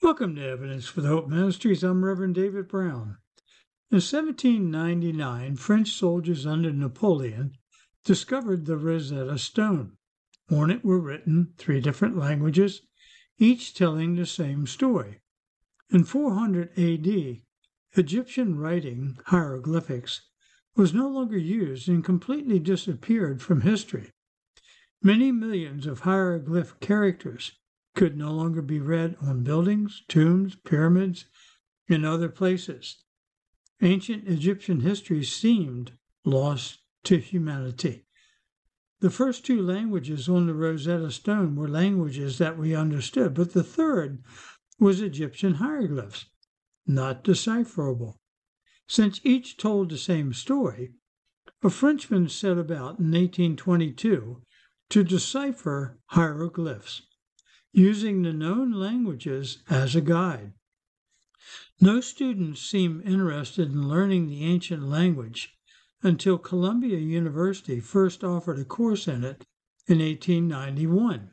Welcome to Evidence for the Hope Ministries. I'm Reverend David Brown. In 1799, French soldiers under Napoleon discovered the Rosetta Stone. On it were written 3 different languages, each telling the same story. In 400 AD, Egyptian writing, hieroglyphics, was no longer used and completely disappeared from history. Many millions of hieroglyph characters could no longer be read on buildings, tombs, pyramids, and other places. Ancient Egyptian history seemed lost to humanity. The first 2 languages on the Rosetta Stone were languages that we understood, but the third was Egyptian hieroglyphs, not decipherable. Since each told the same story, a Frenchman set about in 1822 to decipher hieroglyphs, using the known languages as a guide. No students seemed interested in learning the ancient language until Columbia University first offered a course in it in 1891.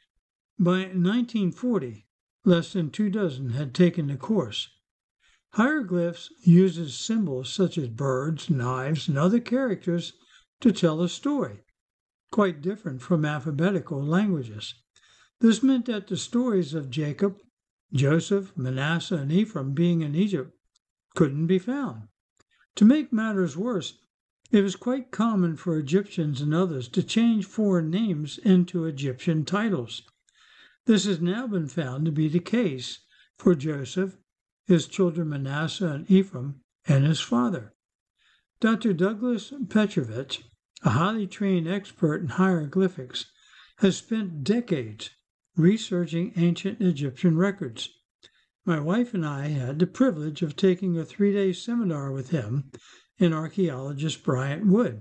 By 1940, less than 2 dozen had taken the course. Hieroglyphs uses symbols such as birds, knives, and other characters to tell a story, quite different from alphabetical languages. This meant that the stories of Jacob, Joseph, Manasseh, and Ephraim being in Egypt couldn't be found. To make matters worse, it was quite common for Egyptians and others to change foreign names into Egyptian titles. This has now been found to be the case for Joseph, his children Manasseh and Ephraim, and his father. Dr. Douglas Petrovich, a highly trained expert in hieroglyphics, has spent decades researching ancient Egyptian records. My wife and I had the privilege of taking a 3-day seminar with him and archaeologist Bryant Wood.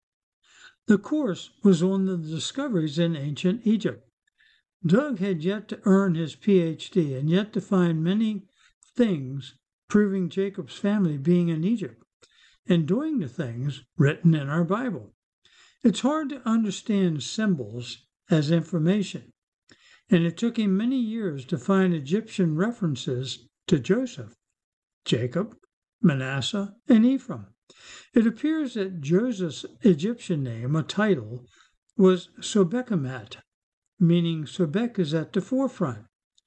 The course was on the discoveries in ancient Egypt. Doug had yet to earn his PhD and yet to find many things proving Jacob's family being in Egypt and doing the things written in our Bible. It's hard to understand symbols as information, and it took him many years to find Egyptian references to Joseph, Jacob, Manasseh, and Ephraim. It appears that Joseph's Egyptian name, a title, was Sobekhemet, meaning Sobek is at the forefront.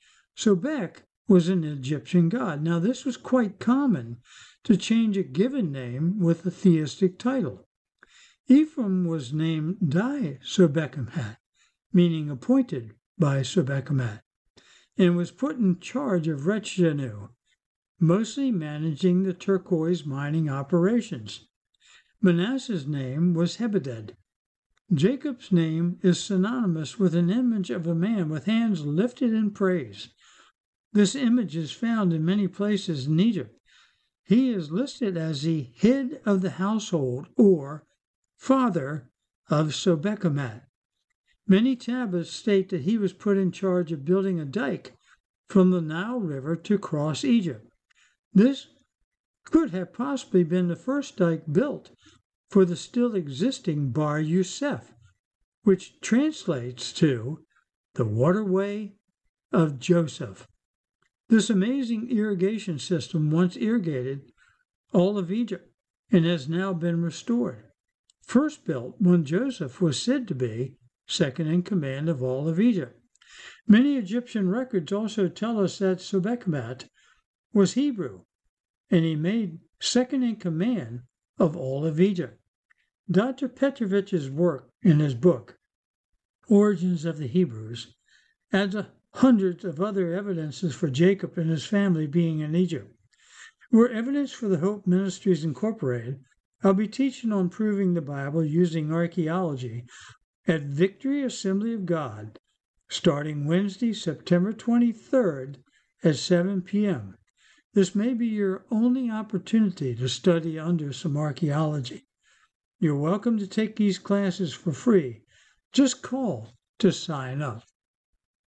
Sobek was an Egyptian god. Now, this was quite common to change a given name with a theistic title. Ephraim was named Dai Sobekhemet, meaning appointed by Sobekhemet, and was put in charge of Retchenu, mostly managing the turquoise mining operations. Manasseh's name was Hebeded. Jacob's name is synonymous with an image of a man with hands lifted in praise. This image is found in many places in Egypt. He is listed as the head of the household or father of Sobekhemet. Many tablets state that he was put in charge of building a dike from the Nile River to cross Egypt. This could have possibly been the first dike built for the still existing Bar Yusuf, which translates to the waterway of Joseph. This amazing irrigation system once irrigated all of Egypt and has now been restored. First built when Joseph was said to be second in command of all of Egypt. Many Egyptian records also tell us that Sobekhemet was Hebrew, and he made second in command of all of Egypt. Dr. Petrovich's work in his book, Origins of the Hebrews, adds hundreds of other evidences for Jacob and his family being in Egypt. We're Evidence for the Hope Ministries Incorporated. I'll be teaching on proving the Bible using archaeology at Victory Assembly of God, starting Wednesday, September 23rd at 7 p.m. This may be your only opportunity to study under some archaeology. You're welcome to take these classes for free. Just call to sign up.